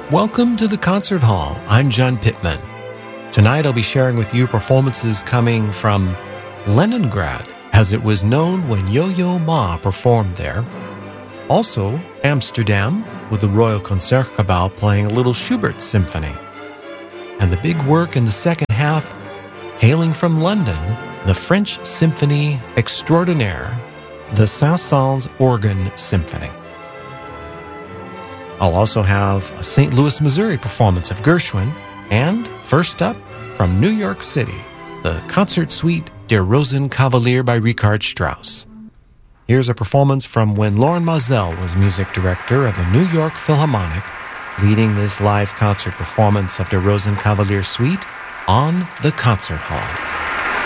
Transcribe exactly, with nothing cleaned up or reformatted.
Welcome to the Concert Hall. I'm John Pittman. Tonight I'll be sharing with you performances coming from Leningrad, as it was known when Yo-Yo Ma performed there. Also, Amsterdam, with the Royal Concertgebouw playing a little Schubert symphony. And the big work in the second half, hailing from London, the French Symphony Extraordinaire, the Saint-Saëns Organ Symphony. I'll also have a Saint Louis, Missouri performance of Gershwin, and first up, from New York City, the concert suite Der Rosenkavalier by Richard Strauss. Here's a performance from when Lorin Maazel was music director of the New York Philharmonic, leading this live concert performance of Der Rosenkavalier Suite on the Concert Hall.